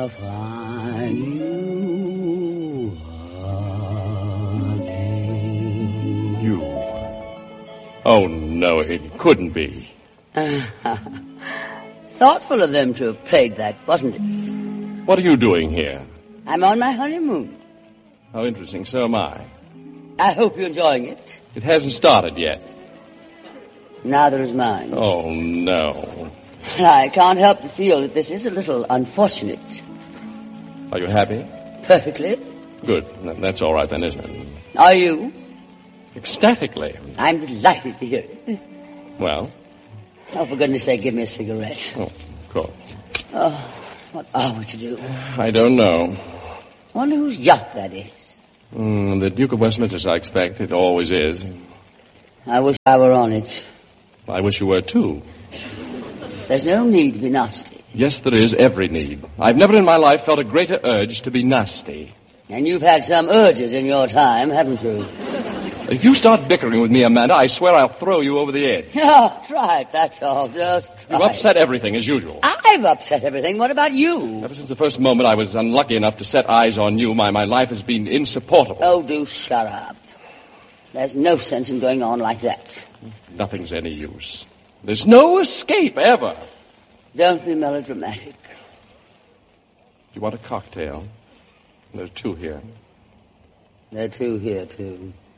I'll find you again. You? Oh, no, it couldn't be. Thoughtful of them to have played that, wasn't it? What are you doing here? I'm on my honeymoon. How interesting. So am I. I hope you're enjoying it. It hasn't started yet. Neither is mine. Oh, no. I can't help but feel that this is a little unfortunate. Are you happy? Perfectly. Good. That's all right then, isn't it? Are you? Ecstatically. I'm delighted to hear it. Well? Oh, for goodness sake, give me a cigarette. Oh, of course. Oh, what are we to do? I don't know. Wonder whose yacht that is. The Duke of Westminster's, I expect. It always is. I wish I were on it. I wish you were, too. There's no need to be nasty. Yes, there is every need. I've never in my life felt a greater urge to be nasty. And you've had some urges in your time, haven't you? If you start bickering with me, Amanda, I swear I'll throw you over the edge. Oh, try it, that's all. Just try You upset everything, as usual. I've upset everything. What about you? Ever since the first moment I was unlucky enough to set eyes on you, my life has been insupportable. Oh, do shut up. There's no sense in going on like that. Nothing's any use. There's no escape, ever. Don't be melodramatic. You want a cocktail? There are two here. There are two here, too.